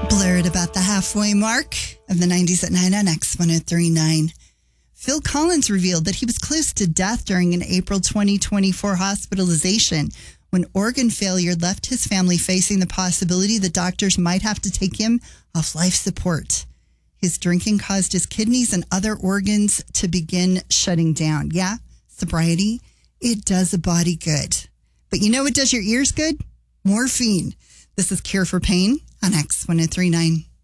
Blurred about the halfway mark of the 90s at 9 on X1039. Phil Collins revealed that he was close to death during an April 2024 hospitalization when organ failure left his family facing the possibility that doctors might have to take him off life support. His drinking caused his kidneys and other organs to begin shutting down. Yeah, sobriety, it does a body good. But you know what does your ears good? Morphine. This is Cure for Pain on X1039.